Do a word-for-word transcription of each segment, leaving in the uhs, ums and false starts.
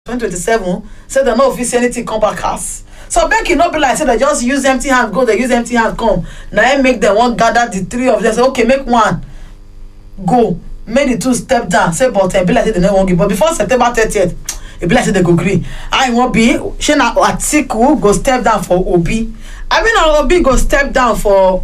twenty twenty-seven say dem no fit see anything come back house. So make e no be like say dem just use empty hand go, dey use empty hand come. Na im make dem wan gather the three of them say okay make one go, make the two step down. Say but e be like say dem no wan give. But before September thirtieth, e be like say dem go gree. How e wan be? Shey na Atiku go step down for Obi? I mean na Obi go step down for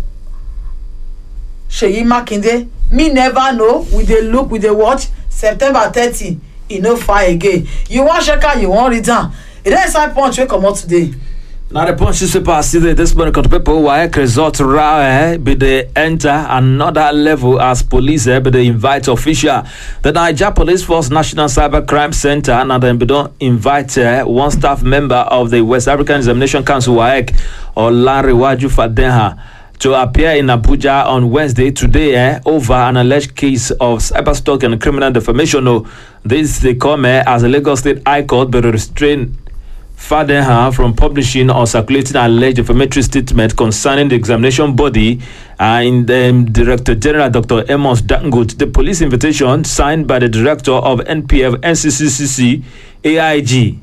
Seyi Makinde? Me never know. We dey look, we dey watch. September thirtieth, e no far again. You wan check out, you wan read am. E dey inside Punch wey comot today. Now the Punch newspaper see this morning to people why result eh, be they enter another level as police eh, be they invite official. The Niger Police Force National Cyber Crime Center and then be don't invite eh, one staff member of the West African Examination Council W A E C or Lanrewaju Fadenha to appear in Abuja on Wednesday today eh, over an alleged case of cyberstalking and criminal defamation. No, this they come eh, as a Lagos State High Court but restrain Fadenha from publishing or circulating alleged defamatory statement concerning the examination body uh, in the um, Director General Doctor Amos Dangote. The police invitation signed by the Director of N P F N C C C C A I G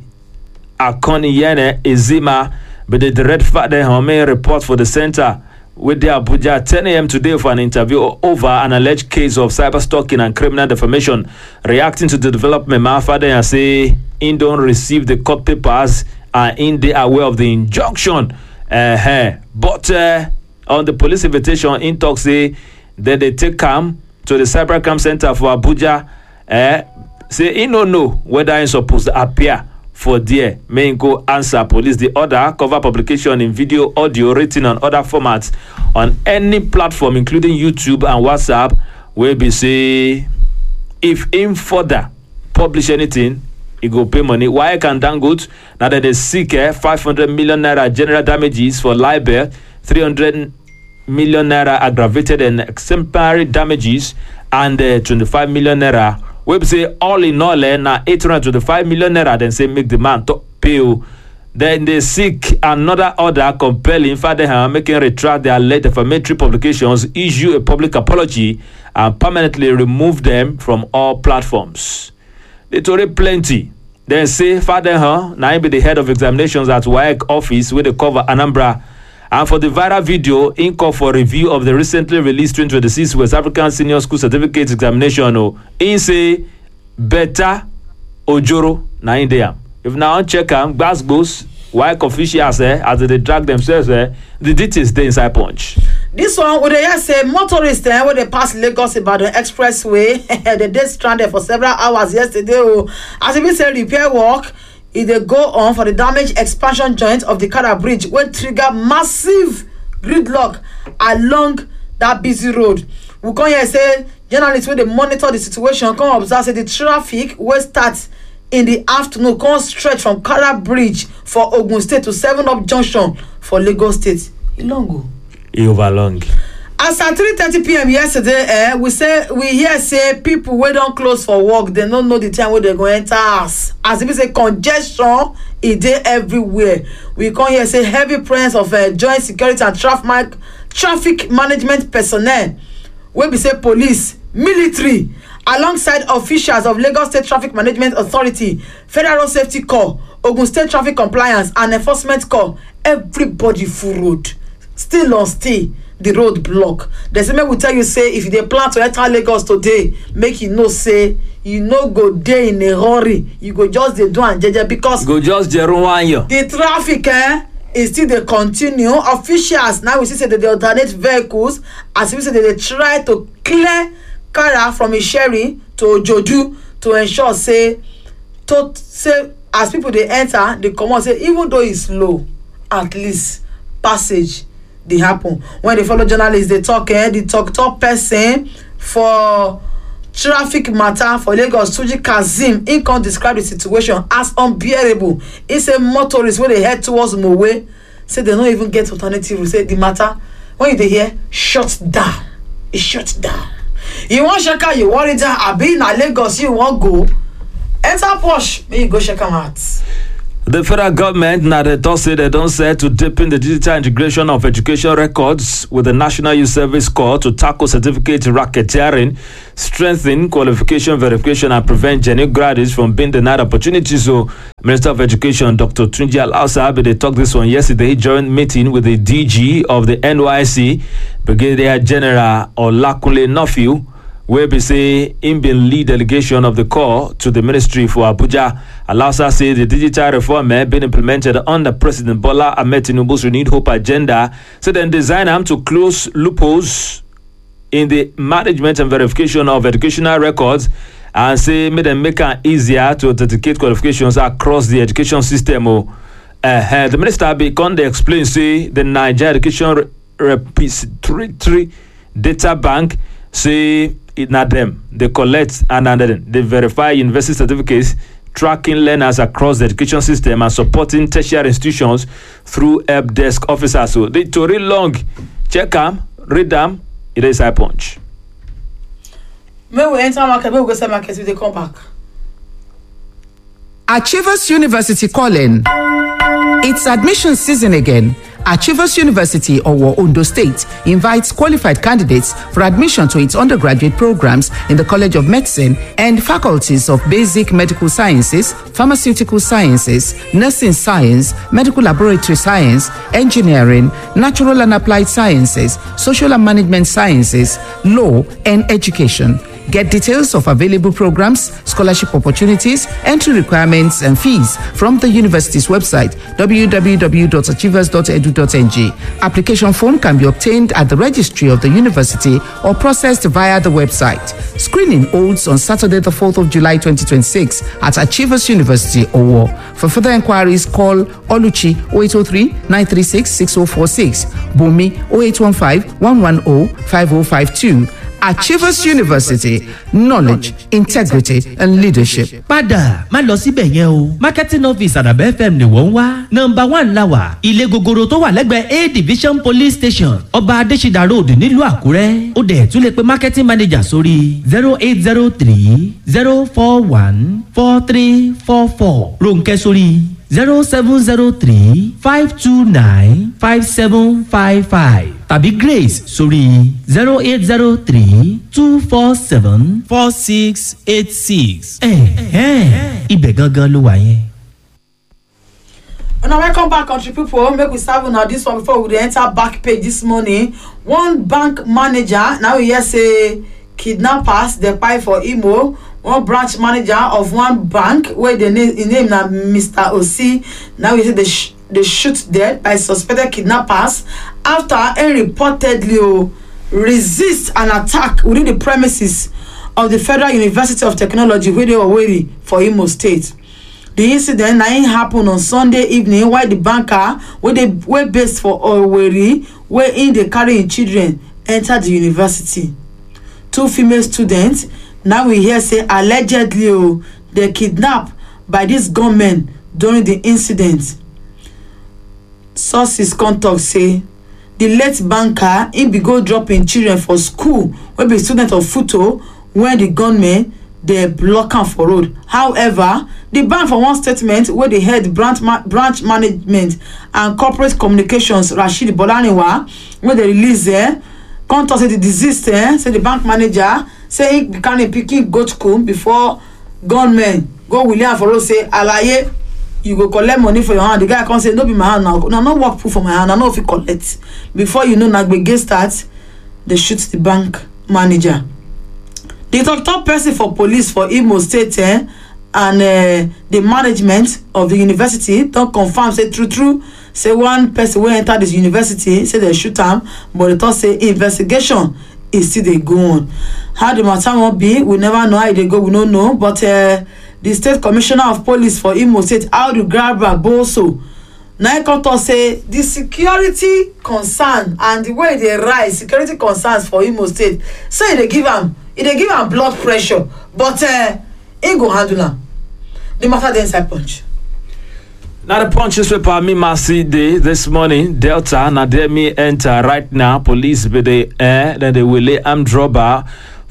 Akoniyene Ezima, but the direct Fadenha may report for the center with the Abuja at ten a.m. today for an interview over an alleged case of cyberstalking and criminal defamation. Reacting to the development, Fadenha say in don't receive the court papers and in they are aware of the injunction. Uh, but uh, on the police invitation, in talk say that they take him to the cybercrime center for Abuja. Uh, say he don't know whether he's supposed to appear for there. May go answer police the order, cover publication in video, audio, written and other formats on any platform, including YouTube and WhatsApp, where be say if in further publish anything, he go pay money. Why can Dangote now that they seek eh, five hundred million naira general damages for libel, three hundred million naira aggravated and exemplary damages, and uh, twenty-five million naira. We say all in all eh, now eight hundred twenty-five million naira. Then say make the man to pay. Then they seek another order compelling Fadenha making retract their alleged defamatory publications, issue a public apology, and permanently remove them from all platforms. They told it plenty. Then say Fadenha now be the head of examinations at W A E C office with the cover Anambra. And for the viral video, in call for review of the recently released twenty twenty-six West African Senior School Certificate Examination, oh, in say better Ojoro na in there. If now check am, Glasgow's W A E C officials eh, as they drag themselves eh, the details they inside Punch. This one, we dey say motorists eh, when they pass Lagos Ibadan Expressway, they dey stranded for several hours yesterday. Oh, as if say repair work, it dey go on for the damaged expansion joint of the Kara Bridge, wey trigger massive gridlock along that busy road. We come here say journalists wey dey monitor the situation come observe say the traffic wey start in the afternoon come stretch from Kara Bridge for Ogun State to seven up Junction for Lagos State. E long o. E overlong. As at three thirty p.m. yesterday, eh, we say we hear say people wey don close for work, they don't know the time wey they go enter house. As if it's a congestion, e dey everywhere. We come here say heavy presence of uh, joint security and traffic traffic management personnel, wey be say police, military, alongside officials of Lagos State Traffic Management Authority, Federal Safety Corps, Ogun State Traffic Compliance and Enforcement Corps. Everybody full road, still on stay. The road block. The same will tell you say if they plan to enter Lagos today, make you know say you no go there in a hurry. You go just dey do and jeje because go just jeruwanyo. The traffic eh is still dey continue. Officials now we see say that they alternate vehicles as we say that they try to clear Kara from Isheri to Ojodu to ensure say to say as people they enter they come out say even though it's slow, at least passage they happen. When they follow journalists, they talk eh, the talk top person for traffic matter for Lagos, Tuji Kazim, he can describe the situation as unbearable. It's a motorist when they head towards Mowe, say they don't even get alternative. We say the matter when you they hear shut down, it shuts down. You want shaka, you worry that I be in Lagos, you want go enter Porsche, may you go check them out. The federal government now they talk say they don't say to deepen the digital integration of education records with the National Youth Service Corps to tackle certificate racketeering, strengthen qualification verification, and prevent genuine graduates from being denied opportunities. So, Minister of Education Doctor Tunji Alausa, they talked this one yesterday during meeting with the D G of the N Y S C, Brigadier General Olakunle Nofio, where we say him been lead delegation of the Corps to the Ministry for Abuja. Alausa say the digital reform has been implemented under President Bola Ahmed Tinubu's renewed hope agenda. So then design them to close loopholes in the management and verification of educational records, and say made them make it easier to authenticate qualifications across the education system. Uh, uh, the minister began to explain say the Nigeria Education Repository Data Bank say it not them. They collect and then they verify university certificates, tracking learners across the education system and supporting tertiary institutions through help desk officers. So they to read long, check them, read them, it is a punch. May we enter market, may we go sell market if they come back. Achievers University calling. It's admission season again. Achievers University, Owo, Ondo State, invites qualified candidates for admission to its undergraduate programs in the College of Medicine and faculties of Basic Medical Sciences, Pharmaceutical Sciences, Nursing Science, Medical Laboratory Science, Engineering, Natural and Applied Sciences, Social and Management Sciences, Law, and Education. Get details of available programs, scholarship opportunities, entry requirements, and fees from the university's website, w w w dot achievers dot e d u dot n g. Application form can be obtained at the registry of the university or processed via the website. Screening holds on Saturday, the fourth of July, twenty twenty-six at Achievers University, Owo. For further inquiries, call Oluchi oh eight oh three, nine three six, six oh four six, Bumi oh eight one five, one one oh, five oh five two. Achievers University, knowledge, integrity, and leadership. Padà má lọ síbẹ̀ yẹn o. Marketing office Àdàbẹ̀ F M ni wọ́n wá. Nọmba one la wà. Ilé gogoro tó wà lẹ́gbẹ̀ẹ́ A Division Police Station. Ọba Adéṣidà Road nílùú Àkúrẹ́. Ó dẹ̀ tún lè pe marketing manager sórí zero eight zero three, zero four one, four three four four. Rónkẹ́ sórí zero seven zero three, five two nine, five seven five five. Tàbí Grace sórí zero eight zero three, two four seven, four six eight six. Ẹ̀hẹ́n ibẹ̀ gangan ló wà yẹn. Now welcome back, country people. Make we start now this one before we enter back page this morning. One bank manager now we hear say kidnappers they pay for Imo. One branch manager of one bank where the name, the name now Mister Osi. Now we say they sh they shoot dead by suspected kidnappers after he reportedly resist an attack within the premises of the Federal University of Technology where they were waiting for Imo State. The incident now happened on Sunday evening while the banker where they were based for Owerri where in they carrying children entered the university. Two female students now we hear say allegedly oh, they kidnapped by this gunmen during the incident. Sources contact say the late banker in be go dropping children for school wey be student of Futo when the gunmen they block am for road. However, the bank for one statement where the head branch ma branch management and corporate communications Rashid Bolaniwa when they release there contact say the deceased eh, say the bank manager say he carry pikin go school before gunmen go William for road say alaye you go collect money for your hand. The guy come say no be my hand now. Now no work proof for my hand. I know if you collect. Before you know Nagbege starts, they shoot the bank manager. The top top person for police for Imo State eh, and uh, the management of the university don't confirm say true true. Say one person will enter this university say they shoot him, but they thought say investigation is still they go on. How the matter won't be, we never know how they go. We don't know, but. Uh, The State Commissioner of Police for Imo State, Audu Garba Boso, now come to say the security concern and the way they rise, security concerns for Imo State, say they give them, they give them blood pressure, but uh, it go handle them. The matter the inside punch. Now the punch newspaper me Masi Day this morning, Delta, now they me enter right now, police be the air, then they will lay armed robber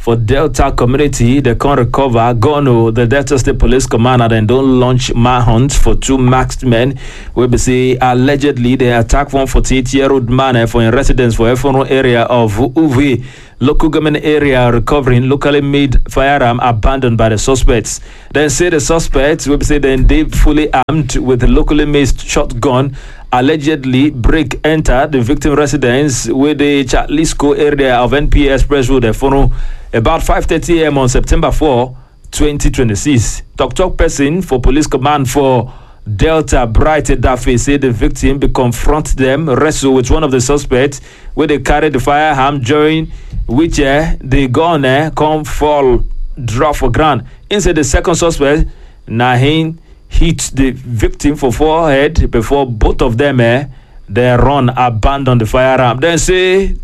for Delta community. They can't recover. Gone to the Delta State Police Command and then don't launch manhunt for two masked men. We be say allegedly they attack one forty-eight-year-old man eh, for a residence for Efono area of Uvi. Local government area recovering locally made firearm abandoned by the suspects. Then say the suspects, we say then they fully armed with a locally made shotgun allegedly break enter the victim residence with the Chatlisco area of N P A Express Road Efono about five thirty a m on September fourth, twenty twenty-six. Talk talk person for police command for Delta Bright Dafe say the victim be confront them, wrestle with one of the suspects where they carry the firearm during which uh, the gun uh, come fall drop for ground. Inside the second suspect, Nahin hit the victim for forehead before both of them uh, they run abandon the firearm. Then say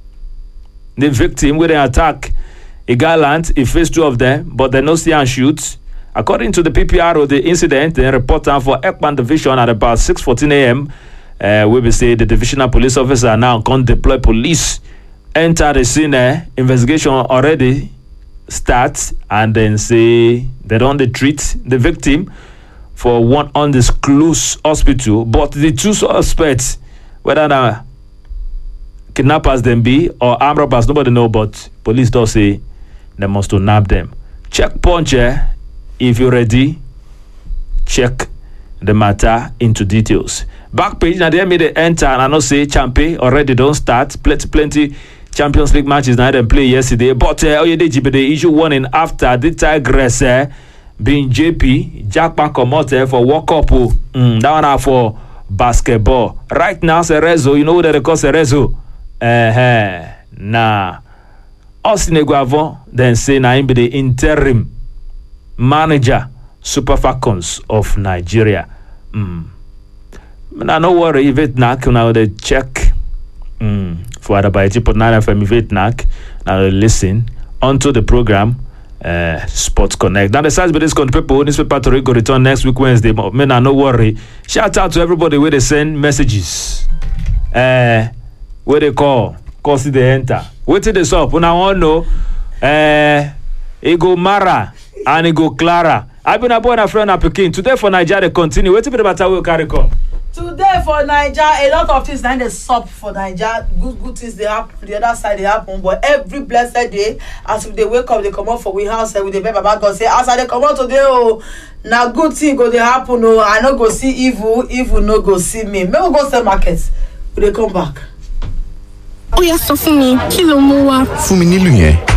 the victim with an attack a gallant, he faced two of them, but they no see and shoot. According to the P P R O, the incident, the reporter for Ekpan Division at about six fourteen a m, uh, we will say the divisional police officer now can deploy police, enter the scene, uh, investigation already starts, and then say they don't treat the victim for one undisclosed hospital. But the two suspects, whether the kidnappers them be or armed robbers, nobody know, but police don't say they must to nab them. Check punch, eh? If you're ready, check the matter into details. Back page, now they made the enter, and I know say Champe already don't start. Plenty, plenty Champions League matches now they play yesterday. But uh, Oyedeji, the issue warning after the Tigress uh, being J P, Jack Pacomote for World Cup. Mm, that one are for basketball. Right now, Cerezo, you know what they call Cerezo? Uh-huh. Nah. Osineguavo then say na him be the interim manager Super Falcons of Nigeria. Mm. Now no worry if it knock now they check mm. for the Bayeti Port nine F M if it knock now they listen onto the program uh, Sports Connect. Now the size of this country people newspaper to go return next week Wednesday. But man, no worry. Shout out to everybody where they send messages. Uh, where they call, cause they enter. Wait till this up. When I want to know, uh, Ego Mara and Ego Clara. I've been a boy and a friend of Peking. Today for Nigeria, they continue. Wait a bit about how we carry come. Today for Nigeria, a lot of things now they sup for Nigeria. Good, good things they happen. The other side they happen. But every blessed day, as they wake up, they come out for we house and with the baby about God say, as I they come out today, oh, now good thing go they happen. Oh, I no go see evil, evil no go see me. Maybe we go sell markets. We they come back. Ó yá sọ fún mi, kí ló mú wá? Fún mi nílùú yẹn.